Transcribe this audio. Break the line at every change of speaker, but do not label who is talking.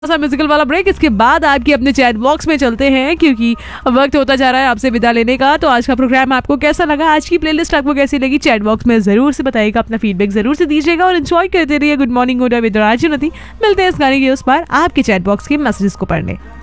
सा म्यूजिकल वाला ब्रेक, इसके बाद आपकी अपने चैट बॉक्स में चलते हैं क्योंकि वक्त होता जा रहा है आपसे विदा लेने का। तो आज का प्रोग्राम आपको कैसा लगा, आज की प्लेलिस्ट आपको कैसी लगी, चैट बॉक्स में जरूर से बताइएगा, अपना फीडबैक जरूर से दीजिएगा और एंजॉय करते रहिए गुड मॉर्निंग विद राजू नदी। मिलते हैं इस गाने के उस पार आपके चैट बॉक्स के मैसेजेस को पढ़ने।